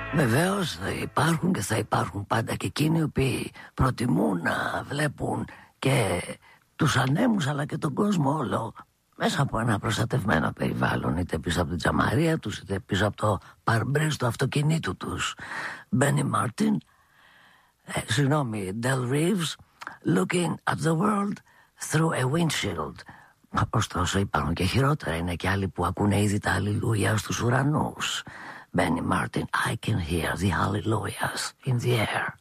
Βεβαίως υπάρχουν και θα υπάρχουν πάντα και εκείνοι οι οποίοι προτιμούν να βλέπουν και τους ανέμους αλλά και τον κόσμο όλο μέσα από ένα προστατευμένο περιβάλλον, είτε πίσω από την τζαμαρία τους είτε πίσω από το παρμπρίζ του αυτοκινήτου τους. Μπένι Μάρτιν, Del Reeves, Looking at the World Through a Windshield. Ωστόσο υπάρχουν και χειρότερα, είναι και άλλοι που ακούνε ήδη τα αλληλούια στους ουρανούς. Benny Martin, I can hear the hallelujahs in the air.